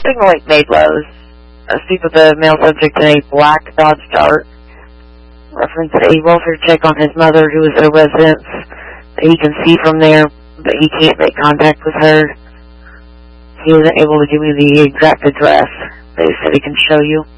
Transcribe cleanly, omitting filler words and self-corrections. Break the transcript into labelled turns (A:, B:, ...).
A: Signal Link made lows. Speak with the male subject in a black Dodge Dart. Reference a welfare check on his mother, who is at a residence that he can see from there, but he can't make contact with her. He wasn't able to give me the exact address, but he said he can show you.